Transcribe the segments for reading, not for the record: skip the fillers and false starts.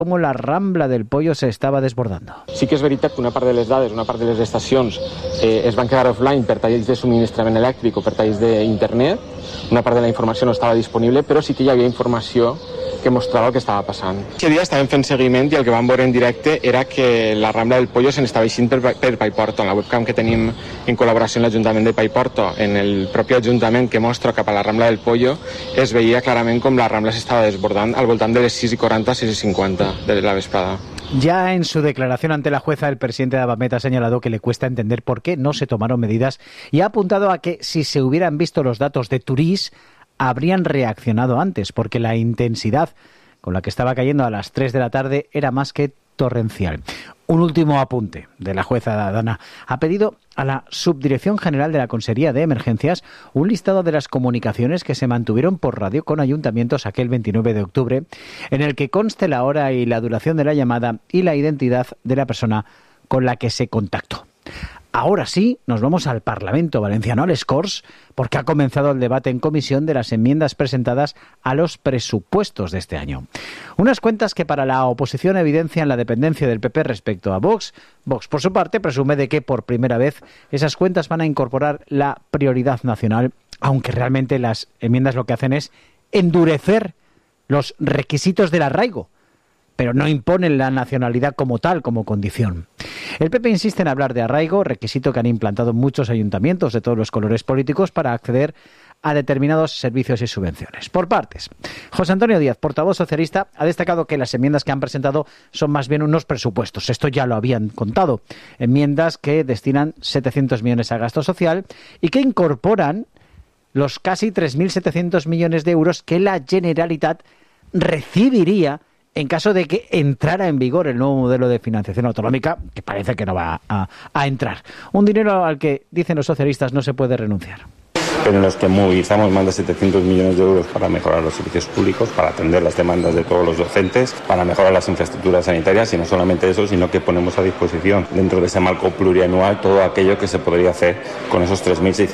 cómo la Rambla del Pollo se estaba desbordando. Sí que és veritat que una part de les dades, una part de les estacions es van quedar offline per talls de subministrament elèctric o per talls d'internet. Una part de la informació no estava disponible, però sí que hi havia informació que mostrava el que estava passant. Aquest dia estàvem fent seguiment i el que vam veure en directe era que la Rambla del Pollo se n'estava eixint per Paiporto. En la webcam que tenim en col·laboració amb l'Ajuntament de Paiporto, en el propi Ajuntament que mostra cap a la Rambla del Pollo, es veia clarament com la Rambla s'estava desbordant al voltant de les 6:40, 6:50 de la vesprada. Ya en su declaración ante la jueza, el presidente de Avamet ha señalado que le cuesta entender por qué no se tomaron medidas y ha apuntado a que si se hubieran visto los datos de Turís, habrían reaccionado antes, porque la intensidad con la que estaba cayendo a las 3 de la tarde era más que torrencial. Un último apunte de la jueza Dana. Ha pedido a la Subdirección General de la Consejería de Emergencias un listado de las comunicaciones que se mantuvieron por radio con ayuntamientos aquel 29 de octubre, en el que conste la hora y la duración de la llamada y la identidad de la persona con la que se contactó. Ahora sí, nos vamos al Parlamento valenciano, a les Corts, porque ha comenzado el debate en comisión de las enmiendas presentadas a los presupuestos de este año. Unas cuentas que para la oposición evidencian la dependencia del PP respecto a Vox. Vox, por su parte, presume de que por primera vez esas cuentas van a incorporar la prioridad nacional, aunque realmente las enmiendas lo que hacen es endurecer los requisitos del arraigo, pero no imponen la nacionalidad como tal, como condición. El PP insiste en hablar de arraigo, requisito que han implantado muchos ayuntamientos de todos los colores políticos para acceder a determinados servicios y subvenciones. Por partes, José Antonio Díaz, portavoz socialista, ha destacado que las enmiendas que han presentado son más bien unos presupuestos. Esto ya lo habían contado. Enmiendas que destinan 700 millones a gasto social y que incorporan los casi 3.700 millones de euros que la Generalitat recibiría en caso de que entrara en vigor el nuevo modelo de financiación autonómica, que parece que no va a entrar. Un dinero al que, dicen los socialistas, no se puede renunciar. Pero en los que movilizamos más de 700 millones de euros para mejorar los servicios públicos, para atender las demandas de todos los docentes, para mejorar las infraestructuras sanitarias, y no solamente eso, sino que ponemos a disposición dentro de ese marco plurianual todo aquello que se podría hacer con esos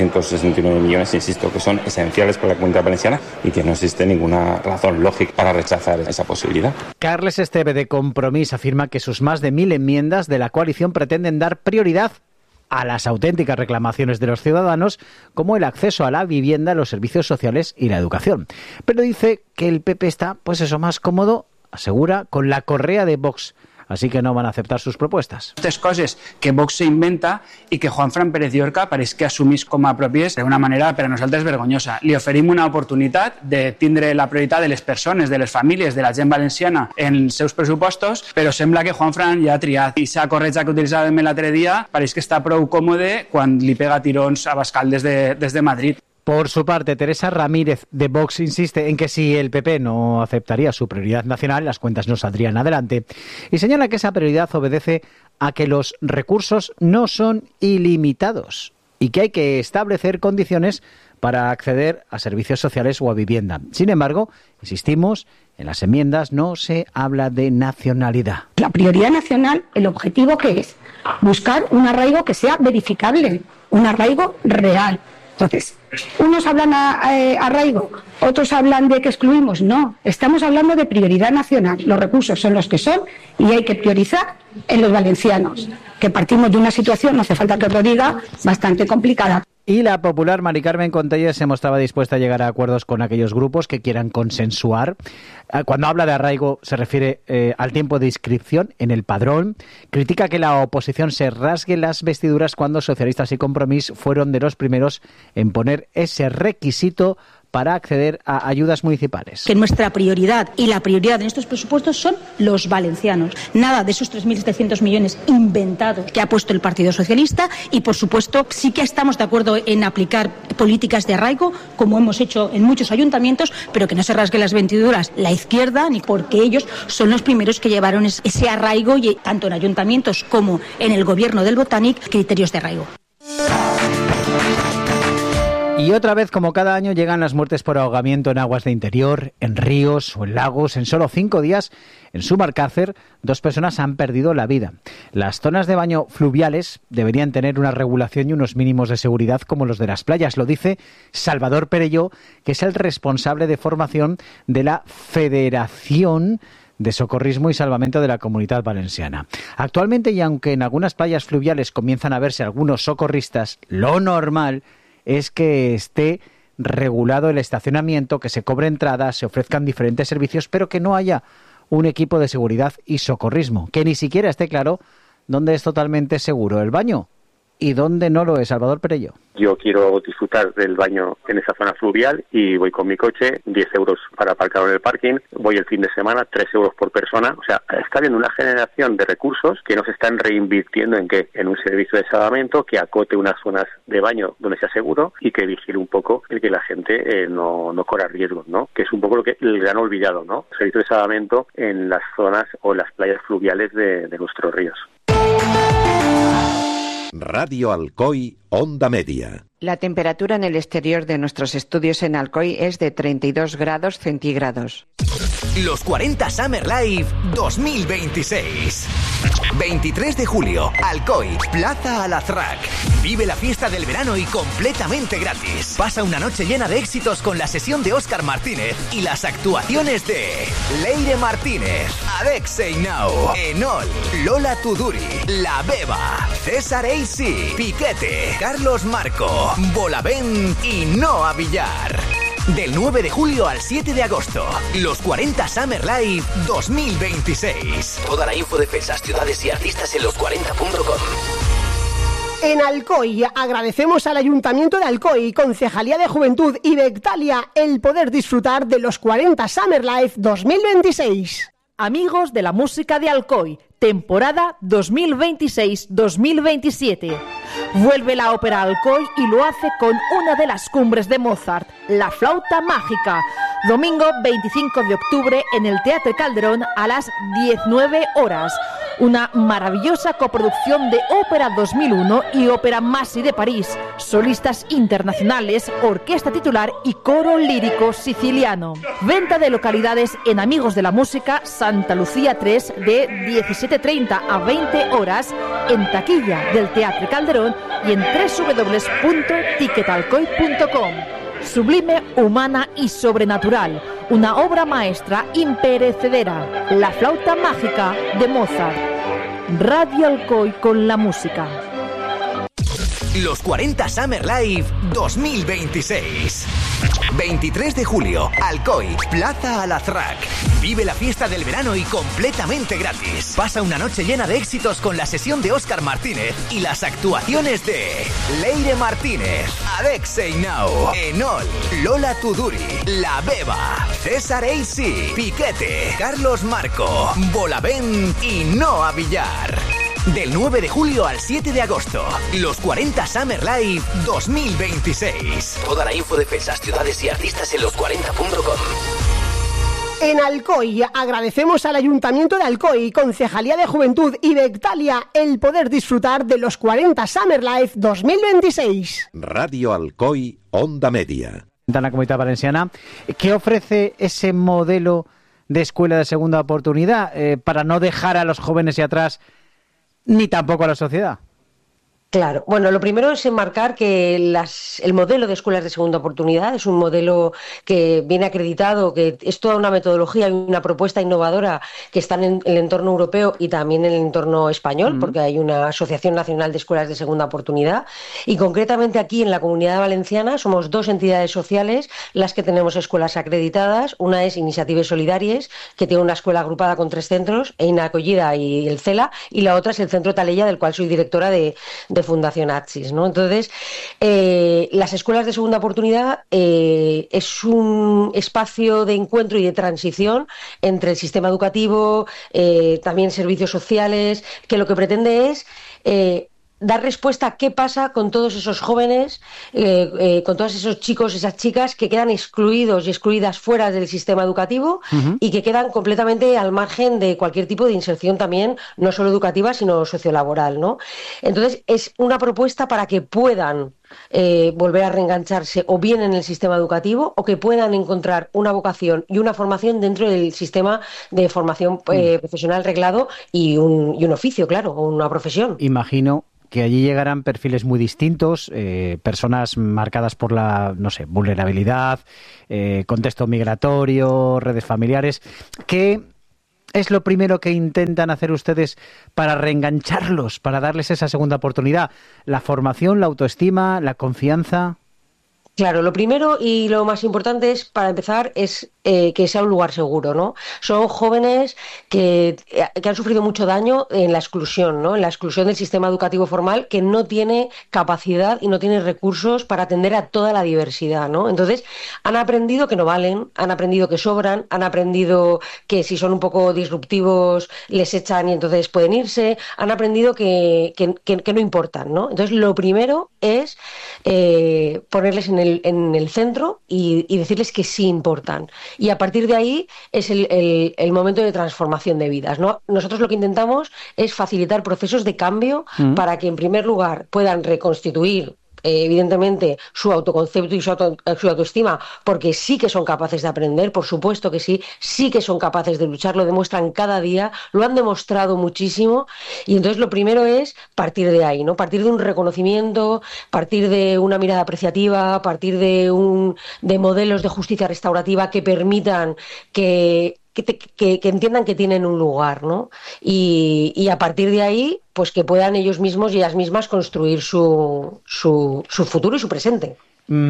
3.669 millones, insisto, que son esenciales para la Comunidad Valenciana y que no existe ninguna razón lógica para rechazar esa posibilidad. Carles Esteve, de Compromís, afirma que sus más de 1.000 enmiendas de la coalición pretenden dar prioridad a las auténticas reclamaciones de los ciudadanos, como el acceso a la vivienda, los servicios sociales y la educación. Pero dice que el PP está, pues eso, más cómodo, asegura, con la correa de Vox. Así que no van a aceptar sus propuestes. Aquestes coses que Vox s'inventa i que Juanfran Pérez Llorca pareix que assumís com a pròpies d'una manera per a nosaltres vergonyosa. Li oferim una oportunitat de tindre la prioritat de les persones, de les famílies, de la gent valenciana en els seus pressupostos, però sembla que Juanfran ja ha triat. I esa corretja que utilitzàvem l'altre dia pareix que està prou còmode quan li pega tirons a Bascal des de Madrid. Por su parte, Teresa Ramírez, de Vox, insiste en que si el PP no aceptaría su prioridad nacional, las cuentas no saldrían adelante, y señala que esa prioridad obedece a que los recursos no son ilimitados y que hay que establecer condiciones para acceder a servicios sociales o a vivienda. Sin embargo, insistimos, en las enmiendas no se habla de nacionalidad. La prioridad nacional, el objetivo que es buscar un arraigo que sea verificable, un arraigo real. Entonces, unos hablan arraigo, otros hablan de que excluimos. No, estamos hablando de prioridad nacional. Los recursos son los que son y hay que priorizar en los valencianos, que partimos de una situación, no hace falta que os lo diga, bastante complicada. Y la popular Mari Carmen Contelles se mostraba dispuesta a llegar a acuerdos con aquellos grupos que quieran consensuar. Cuando habla de arraigo se refiere al tiempo de inscripción en el padrón. Critica que la oposición se rasgue las vestiduras cuando Socialistas y Compromís fueron de los primeros en poner ese requisito para acceder a ayudas municipales. Que nuestra prioridad y la prioridad en estos presupuestos son los valencianos. Nada de esos 3.700 millones inventados que ha puesto el Partido Socialista y, por supuesto, sí que estamos de acuerdo en aplicar políticas de arraigo, como hemos hecho en muchos ayuntamientos, pero que no se rasguen las vestiduras la izquierda, ni porque ellos son los primeros que llevaron ese arraigo, y tanto en ayuntamientos como en el gobierno del Botánic, criterios de arraigo. Y otra vez, como cada año, llegan las muertes por ahogamiento en aguas de interior, en ríos o en lagos. En solo 5 días, en Sumacàrcer, 2 personas han perdido la vida. Las zonas de baño fluviales deberían tener una regulación y unos mínimos de seguridad como los de las playas. Lo dice Salvador Perelló, que es el responsable de formación de la Federación de Socorrismo y Salvamento de la Comunitat Valenciana. Actualmente, y aunque en algunas playas fluviales comienzan a verse algunos socorristas, lo normal es que esté regulado el estacionamiento, que se cobre entrada, se ofrezcan diferentes servicios, pero que no haya un equipo de seguridad y socorrismo, que ni siquiera esté claro dónde es totalmente seguro el baño y dónde no lo es. Salvador Perello. Yo quiero disfrutar del baño en esa zona fluvial y voy con mi coche, 10 euros para aparcar en el parking, voy el fin de semana, 3 euros por persona. O sea, está habiendo una generación de recursos que no se están reinvirtiendo en ¿qué? En un servicio de salvamento que acote unas zonas de baño donde sea seguro y que vigile un poco el que la gente no corra riesgos, ¿no? Que es un poco lo que el gran olvidado, ¿no? Servicio de salvamento en las zonas o las playas fluviales de nuestros ríos. Radio Alcoy, Onda Media. La temperatura en el exterior de nuestros estudios en Alcoy es de 32 grados centígrados. Los 40 Summer Live 2026. 23 de julio, Alcoy, Plaza Alazraq. Vive la fiesta del verano y completamente gratis. Pasa una noche llena de éxitos con la sesión de Óscar Martínez y las actuaciones de Leire Martínez, Alexei Nau, Enol, Lola Tuduri, La Beba, César AC, Piquete, Carlos Marco, Bolavent y Noa Villar. Del 9 de julio al 7 de agosto, los 40 Summer Live 2026. Toda la info de fechas, ciudades y artistas en los40.com. En Alcoy agradecemos al Ayuntamiento de Alcoy, Concejalía de Juventud y Bectalia el poder disfrutar de los 40 Summer Live 2026. Amigos de la música de Alcoy, temporada 2026-2027. Vuelve la ópera Alcoy y lo hace con una de las cumbres de Mozart, La Flauta Mágica. Domingo 25 de octubre en el Teatre Calderón a las 19 horas. Una maravillosa coproducción de Ópera 2001 y Ópera Masi de París. Solistas internacionales, orquesta titular y coro lírico siciliano. Venta de localidades en Amigos de la Música, Santa Lucía 3, de 17:30 a 20 horas, en taquilla del Teatre Calderón y en www.ticketalcoy.com. Sublime, humana y sobrenatural. Una obra maestra imperecedera. La Flauta Mágica de Mozart. Radio Alcoy con la música. Los 40 Summer Live 2026. 23 de julio, Alcoy, Plaza Alazraq. Vive la fiesta del verano y completamente gratis. Pasa una noche llena de éxitos con la sesión de Óscar Martínez y las actuaciones de Leire Martínez, Alexei Nau, Enol, Lola Tuduri, La Beba, César AC, Piquete, Carlos Marco, Bolavent y Noa Villar. Del 9 de julio al 7 de agosto, los 40 Summer Live 2026. Toda la info de fechas, ciudades y artistas en los40.com. En Alcoy agradecemos al Ayuntamiento de Alcoy, Concejalía de Juventud y Bectalia el poder disfrutar de los 40 Summer Live 2026. Radio Alcoy, Onda Media. En la Comunitat Valenciana, ¿qué ofrece ese modelo de escuela de segunda oportunidad para no dejar a los jóvenes atrás ni tampoco a la sociedad? Claro, bueno, lo primero es enmarcar que el modelo de escuelas de segunda oportunidad es un modelo que viene acreditado, que es toda una metodología y una propuesta innovadora que está en el entorno europeo y también en el entorno español, porque hay una Asociación Nacional de Escuelas de Segunda Oportunidad, y concretamente aquí en la Comunidad Valenciana somos dos entidades sociales las que tenemos escuelas acreditadas. Una es Iniciatives Solidàries, que tiene una escuela agrupada con 3 centros, Eina Acollida y el CELA, y la otra es el Centro Taleya, del cual soy directora de Fundación Axis, ¿no? Entonces, las escuelas de segunda oportunidad es un espacio de encuentro y de transición entre el sistema educativo, también servicios sociales, que lo que pretende es dar respuesta a qué pasa con todos esos jóvenes, con todos esos chicos, esas chicas que quedan excluidos y excluidas fuera del sistema educativo y que quedan completamente al margen de cualquier tipo de inserción también, no solo educativa, sino sociolaboral, ¿no? Entonces, es una propuesta para que puedan volver a reengancharse o bien en el sistema educativo o que puedan encontrar una vocación y una formación dentro del sistema de formación profesional reglado y un oficio, claro, o una profesión. Imagino que allí llegarán perfiles muy distintos, personas marcadas por la, no sé, vulnerabilidad, contexto migratorio, redes familiares, que es lo primero que intentan hacer ustedes para reengancharlos, para darles esa segunda oportunidad? ¿La formación, la autoestima, la confianza? Claro, lo primero y lo más importante es, para empezar, es que sea un lugar seguro, ¿no? Son jóvenes que han sufrido mucho daño en la exclusión, ¿no? En la exclusión del sistema educativo formal, que no tiene capacidad y no tiene recursos para atender a toda la diversidad, ¿no? Entonces, han aprendido que no valen, han aprendido que sobran, han aprendido que si son un poco disruptivos les echan y entonces pueden irse, han aprendido que no importan, ¿no? Entonces, lo primero es ponerles en el centro y decirles que sí importan. Y a partir de ahí es el momento de transformación de vidas, ¿no? Nosotros lo que intentamos es facilitar procesos de cambio para que, en primer lugar, puedan reconstituir evidentemente su autoconcepto y su autoestima, porque sí que son capaces de aprender, por supuesto que sí que son capaces de luchar, lo demuestran cada día, lo han demostrado muchísimo, y entonces lo primero es partir de ahí, ¿no? Partir de un reconocimiento, partir de una mirada apreciativa, partir de modelos de justicia restaurativa que permitan que entiendan que tienen un lugar, ¿no? Y a partir de ahí, pues que puedan ellos mismos y ellas mismas construir su futuro y su presente.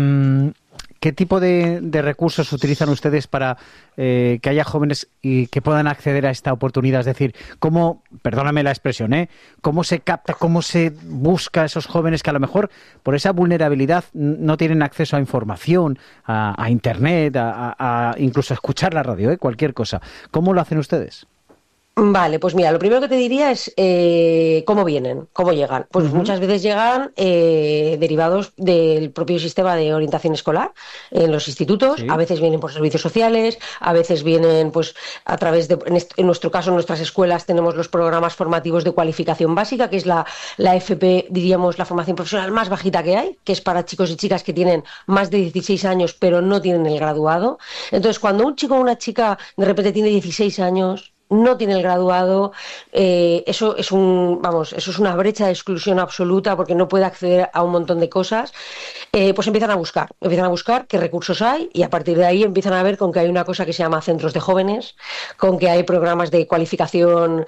¿Qué tipo de recursos utilizan ustedes para que haya jóvenes y que puedan acceder a esta oportunidad? Es decir, ¿cómo, perdóname la expresión, cómo se capta, cómo se busca a esos jóvenes que a lo mejor por esa vulnerabilidad no tienen acceso a información, a Internet, a incluso a escuchar la radio, cualquier cosa? ¿Cómo lo hacen ustedes? Vale, pues mira, lo primero que te diría es cómo vienen, cómo llegan. Pues muchas veces llegan derivados del propio sistema de orientación escolar en los institutos, a veces vienen por servicios sociales, a veces vienen pues a través de, en nuestro caso, en nuestras escuelas tenemos los programas formativos de cualificación básica, que es la FP, diríamos, la formación profesional más bajita que hay, que es para chicos y chicas que tienen más de 16 años pero no tienen el graduado. Entonces, cuando un chico o una chica de repente tiene 16 años, no tiene el graduado, eso es una brecha de exclusión absoluta porque no puede acceder a un montón de cosas, pues empiezan a buscar qué recursos hay y a partir de ahí empiezan a ver con que hay una cosa que se llama centros de jóvenes, con que hay programas de cualificación,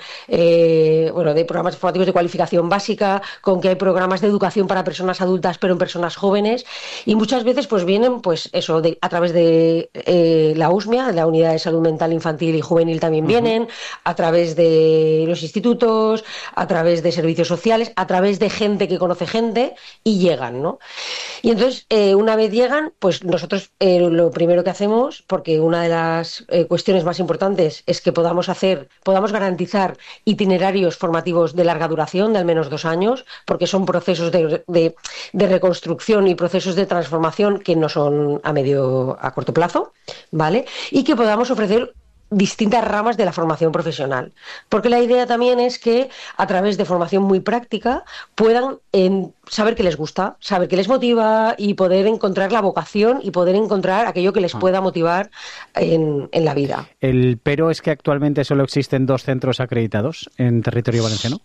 de programas formativos de cualificación básica, con que hay programas de educación para personas adultas pero en personas jóvenes y muchas veces pues vienen pues eso a través de la USMIA, de la Unidad de Salud Mental Infantil y Juvenil también vienen, a través de los institutos, a través de servicios sociales, a través de gente que conoce gente y llegan, ¿no? Y entonces, una vez llegan, pues nosotros lo primero que hacemos, porque una de las cuestiones más importantes es que podamos garantizar itinerarios formativos de larga duración, de al menos 2 años, porque son procesos de reconstrucción y procesos de transformación que no son a corto plazo, ¿vale? Y que podamos ofrecer distintas ramas de la formación profesional, porque la idea también es que a través de formación muy práctica puedan saber qué les gusta, saber qué les motiva y poder encontrar la vocación y poder encontrar aquello que les pueda motivar en la vida. El pero es que actualmente solo existen 2 centros acreditados en territorio valenciano.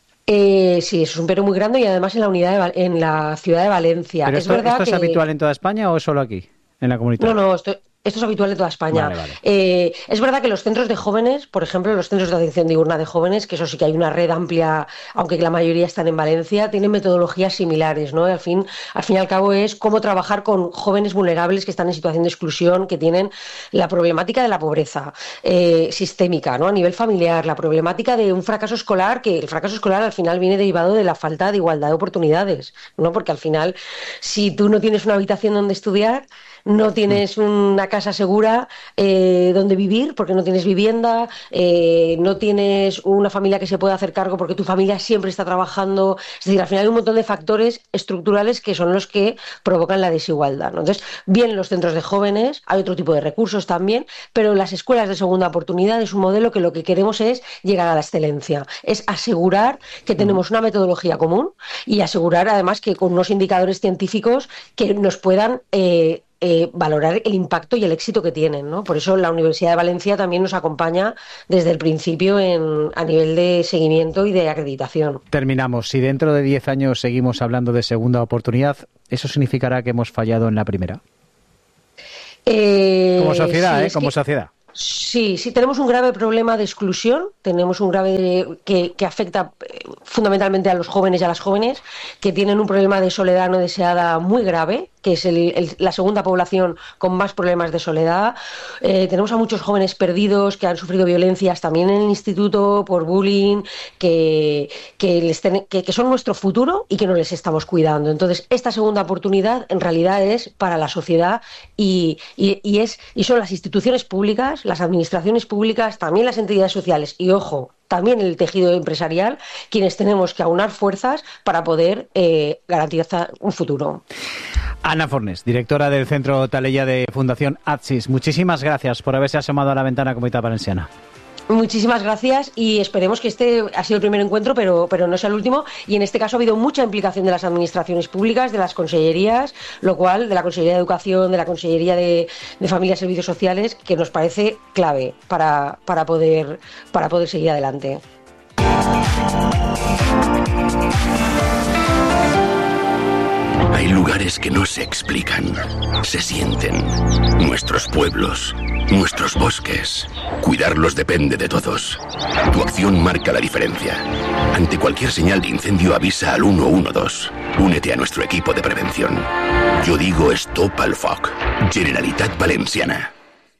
Sí, eso es un pero muy grande y además en la ciudad de Valencia. ¿Pero esto es habitual en toda España o es solo aquí, en la comunidad? No, esto es habitual en toda España. Vale. Es verdad que los centros de jóvenes, por ejemplo, los centros de atención diurna de jóvenes, que eso sí que hay una red amplia, aunque la mayoría están en Valencia, tienen metodologías similares, ¿no? Al fin y al cabo es cómo trabajar con jóvenes vulnerables que están en situación de exclusión, que tienen la problemática de la pobreza sistémica, ¿no? A nivel familiar, la problemática de un fracaso escolar, que el fracaso escolar al final viene derivado de la falta de igualdad de oportunidades, ¿no? Porque al final, si tú no tienes una habitación donde estudiar, no tienes una casa segura donde vivir porque no tienes vivienda, no tienes una familia que se pueda hacer cargo porque tu familia siempre está trabajando. Es decir, al final hay un montón de factores estructurales que son los que provocan la desigualdad, ¿no? Entonces, bien los centros de jóvenes, hay otro tipo de recursos también, pero las escuelas de segunda oportunidad es un modelo que lo que queremos es llegar a la excelencia, es asegurar que tenemos una metodología común y asegurar además que con unos indicadores científicos que nos puedan valorar el impacto y el éxito que tienen, ¿no? Por eso la Universidad de Valencia también nos acompaña desde el principio a nivel de seguimiento y de acreditación. Terminamos. Si dentro de 10 años seguimos hablando de segunda oportunidad, ¿eso significará que hemos fallado en la primera? Como sociedad, sí, como sociedad. Sí, tenemos un grave problema de exclusión, tenemos un grave que afecta fundamentalmente a los jóvenes y a las jóvenes, que tienen un problema de soledad no deseada muy grave, que es la segunda población con más problemas de soledad. Tenemos a muchos jóvenes perdidos que han sufrido violencias también en el instituto por bullying, que son nuestro futuro y que no les estamos cuidando. Entonces, esta segunda oportunidad en realidad es para la sociedad y son las instituciones públicas, las administraciones públicas, también las entidades sociales y, ojo, también el tejido empresarial, quienes tenemos que aunar fuerzas para poder garantizar un futuro. Ana Fornés, directora del Centro Taleya de Fundación ATSIS, muchísimas gracias por haberse asomado a la ventana Comunitat Valenciana. Muchísimas gracias y esperemos que este ha sido el primer encuentro, pero no sea el último. Y en este caso ha habido mucha implicación de las administraciones públicas, de las consellerías, lo cual, de la Consellería de Educación, de la Consellería de Familia y Servicios Sociales, que nos parece clave para poder seguir adelante. Hay lugares que no se explican, se sienten. Nuestros pueblos, nuestros bosques. Cuidarlos depende de todos. Tu acción marca la diferencia. Ante cualquier señal de incendio avisa al 112. Únete a nuestro equipo de prevención. Yo digo Stop al Foc. Generalitat Valenciana.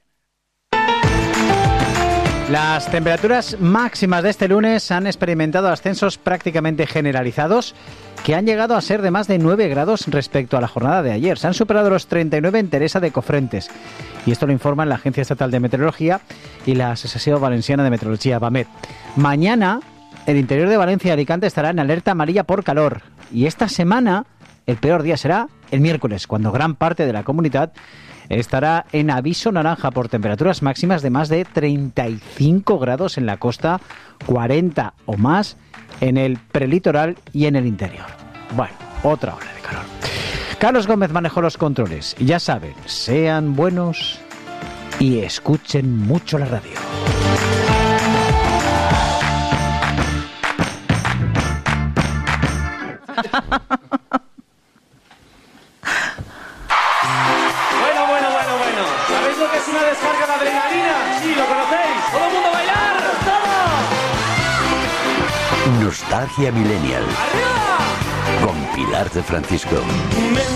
Las temperaturas máximas de este lunes han experimentado ascensos prácticamente generalizados que han llegado a ser de más de 9 grados respecto a la jornada de ayer. Se han superado los 39 en Teresa de Cofrentes. Y esto lo informan la Agencia Estatal de Meteorología y la Asociación Valenciana de Meteorología, VAMET. Mañana, el interior de Valencia y Alicante estará en alerta amarilla por calor. Y esta semana, el peor día será el miércoles, cuando gran parte de la comunidad estará en aviso naranja por temperaturas máximas de más de 35 grados en la costa, 40 o más en el prelitoral y en el interior. Bueno, otra ola de calor. Carlos Gómez manejó los controles. Y ya saben, sean buenos y escuchen mucho la radio. Bueno. ¿Sabéis lo que es una descarga de adrenalina? Sí, lo conocéis. ¡Todo el mundo a bailar! ¡Todo! Nostalgia Millennial. ¡Arriba! Con Pilar de Francisco.